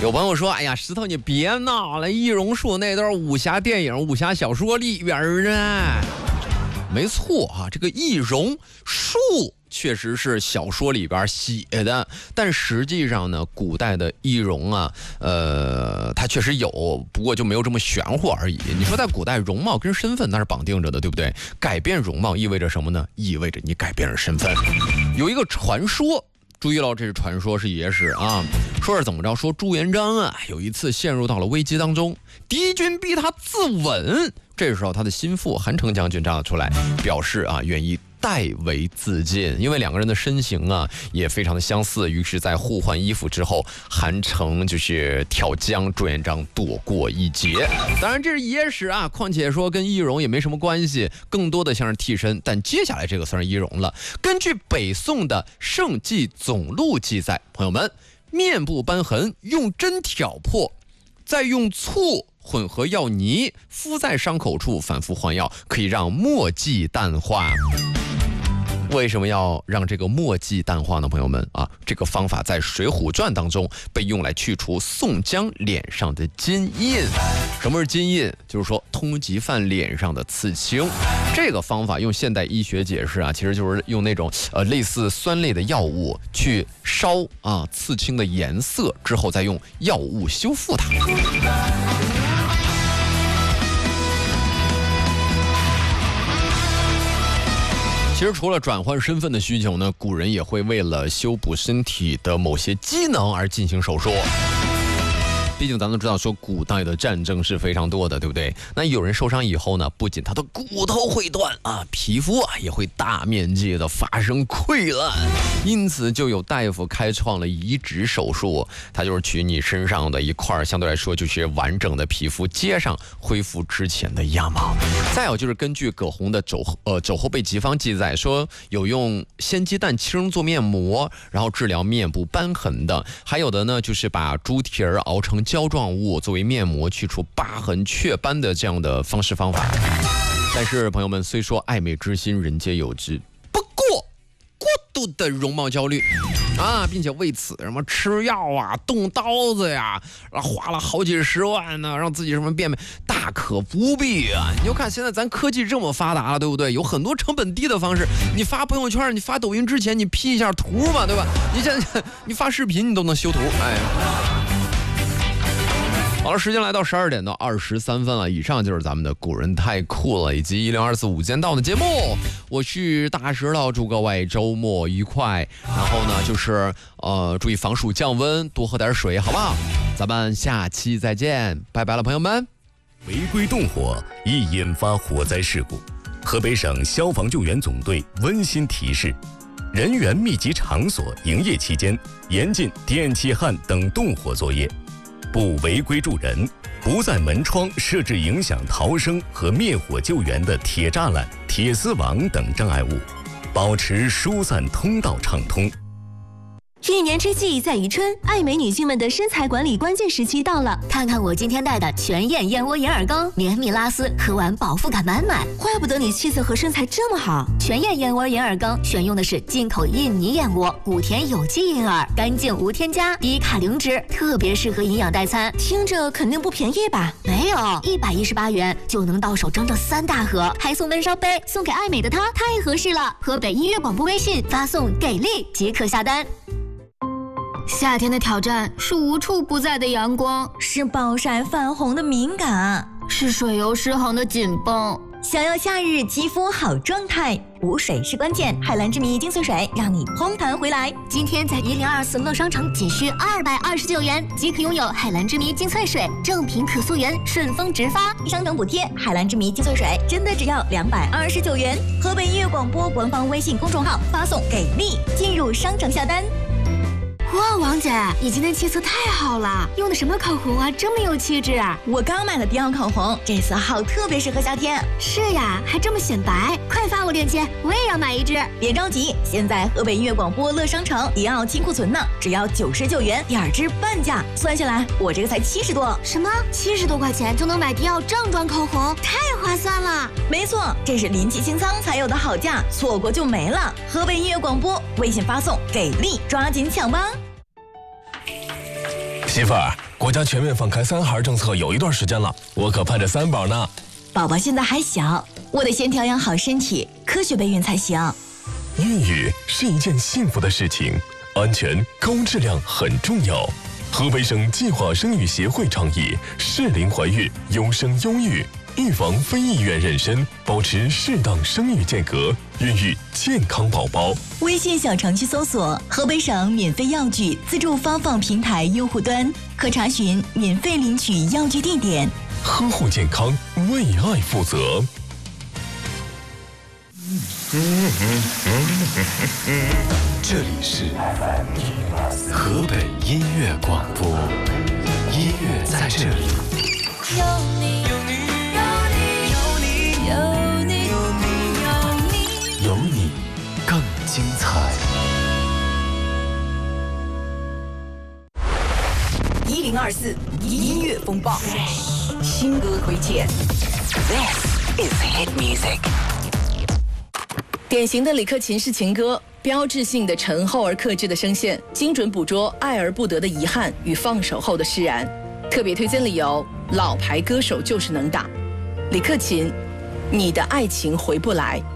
有朋友说，哎呀，石头你别闹了，易容术那都是武侠电影、武侠小说里边的。没错啊，这个易容术确实是小说里边写的，但实际上呢，古代的易容啊，它确实有，不过就没有这么玄乎而已。你说在古代，容貌跟身份那是绑定着的，对不对？改变容貌意味着什么呢？意味着你改变了身份。有一个传说，注意了，这是传说，是野史啊。说是怎么着？说朱元璋啊，有一次陷入到了危机当中，敌军逼他自刎。这时候他的心腹韩城将军站了出来，表示啊愿意代为自尽，因为两个人的身形啊也非常的相似。于是，在互换衣服之后，韩城就是挑将朱元璋躲过一劫。当然这是野史啊，况且说跟易容也没什么关系，更多的像是替身。但接下来这个算是易容了。根据北宋的《圣纪总录》记载，朋友们，面部瘢痕用针挑破，再用醋混合药泥敷在伤口处，反复换药，可以让墨迹淡化。为什么要让这个墨迹淡化呢？朋友们啊，这个方法在《水浒传》当中被用来去除宋江脸上的金印。什么是金印？就是说通缉犯脸上的刺青。这个方法用现代医学解释啊，其实就是用那种类似酸类的药物去烧啊刺青的颜色，之后再用药物修复它。其实除了转换身份的需求呢，古人也会为了修补身体的某些机能而进行手术。毕竟咱们都知道说古代的战争是非常多的，对不对？那有人受伤以后呢，不仅他的骨头会断啊，皮肤啊也会大面积的发生溃烂，因此就有大夫开创了移植手术，它就是取你身上的一块相对来说就是完整的皮肤接上，恢复之前的样貌。再有就是根据葛洪的肘后备急方记载说，有用鲜鸡蛋清做面膜，然后治疗面部瘢痕的，还有的呢就是把猪蹄儿熬成胶状物作为面膜去除疤痕雀斑的这样的方式方法。但是朋友们，虽说爱美之心人皆有之，不过过度的容貌焦虑啊，并且为此什么吃药啊、动刀子呀，花了好几十万呢，让自己什么变美，大可不必啊！你就看现在咱科技这么发达了，对不对？有很多成本低的方式，你发朋友圈、你发抖音之前，你 P 一下图嘛，对吧？你现在你发视频，你都能修图，哎。好了，时间来到12点到23分了。以上就是咱们的古人太酷了以及1024午间到的节目。我是大石头，祝各位周末愉快。然后呢，就是注意防暑降温，多喝点水，好不好？咱们下期再见，拜拜了，朋友们。 违规动火易引发火灾事故，河北省消防救援总队温馨提示：人员密集场所营业期间，严禁电气焊等动火作业。不违规助人，不在门窗设置影响逃生和灭火救援的铁栅栏、铁丝网等障碍物，保持疏散通道畅通。 一年之计在于春，爱美女性们的身材管理关键时期到了。看看我今天带的全燕燕窝眼耳膏，绵密拉丝，喝完饱腹感满满。怪不得你气色和身材这么好。全燕燕窝眼耳膏选用的是进口印尼燕窝，古田有机银耳，干净无添加，低卡零脂，特别适合营养代餐。听着肯定不便宜吧？没有，118元就能到手整整3大盒，还送温烧杯，送给爱美的她，太合适了。河北音乐广播微信发送给力即可下单。 夏天的挑战是无处不在的阳光， 是暴晒泛红的敏感， 是水油失衡的紧绷。 想要夏日肌肤好状态，补水是关键。海蓝之谜精粹水让你嘭弹回来。 今天在1024乐商城仅需229元即可拥有海蓝之谜精粹水，正品可溯源，顺丰直发。 商城补贴，海蓝之谜精粹水真的只要229元。河北音乐广播官方微信公众号发送给力，进入商城下单。 哇，王姐，你今天气色太好了，用的什么口红啊，这么有气质啊！ 我刚买了迪奥口红，这色号特别适合夏天。 是呀，还这么显白，快发我链接，我也要买一支。 别着急，现在河北音乐广播乐商城迪奥清库存呢，只要99元，2支半价，算下来我这个才70多。 什么？70多块钱就能买迪奥正装口红，太划算了！ 没错，这是临期清仓才有的好价，错过就没了。河北音乐广播微信发送给力，抓紧抢吧！ 媳妇儿，国家全面放开3孩政策有一段时间了，我可盼着3宝呢。 宝宝现在还小，我得先调养好身体，科学备孕才行。 孕育是一件幸福的事情，安全高质量很重要。河北省计划生育协会倡议适龄怀孕，优生优育，预防非意愿妊娠，保持适当生育间隔，孕育健康宝宝。 微信小程序搜索河北省免费药具自助发放平台用户端，可查询免费领取药具地点。 呵护健康，为爱负责。 这里是河北音乐广播，音乐在这里。 有你，有你，有你，有你，有你，有你， 有你更精彩。 1024音乐风暴，新歌推荐。This is hit music。典型的李克勤式情歌，标志性的沉厚而克制的声线，精准捕捉爱而不得的遗憾与放手后的释然。特别推荐理由：老牌歌手就是能打。李克勤，你的爱情回不来。